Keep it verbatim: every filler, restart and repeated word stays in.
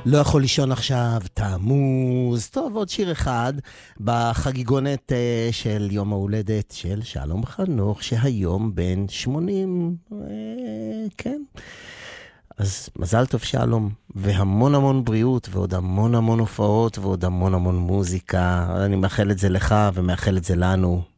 לא יכול לישון עכשיו, תמוז. טוב, עוד שיר אחד בחגיגונת uh, של יום ההולדת של שלום חנוך, שהיום בן שמונים. Uh, כן. אז מזל טוב שלום, והמון המון בריאות, ועוד המון המון הופעות, ועוד המון המון מוזיקה. אני מאחל את זה לך ומאחל את זה לנו.